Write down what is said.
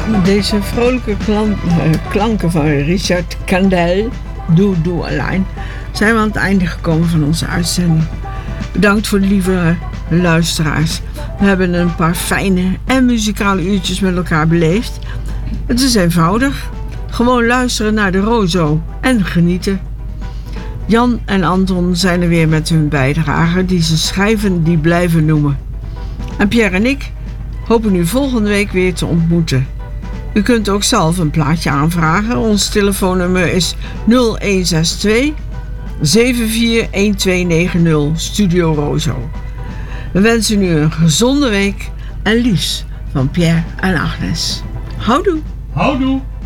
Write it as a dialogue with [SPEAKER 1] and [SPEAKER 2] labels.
[SPEAKER 1] Deze vrolijke klanken van Richard Kandel, Doe Alleen, zijn we aan het einde gekomen van onze uitzending. Bedankt voor de lieve luisteraars. We hebben een paar fijne en muzikale uurtjes met elkaar beleefd. Het is eenvoudig. Gewoon luisteren naar de Rozo en genieten. Jan en Anton zijn er weer met hun bijdrage die ze schrijven die blijven noemen. En Pierre en ik hopen u volgende week weer te ontmoeten. U kunt ook zelf een plaatje aanvragen. Ons telefoonnummer is 0162 741290 Studio Rozo. We wensen u een gezonde week en liefs van Pierre en Agnes. Houdoe!
[SPEAKER 2] Houdoe!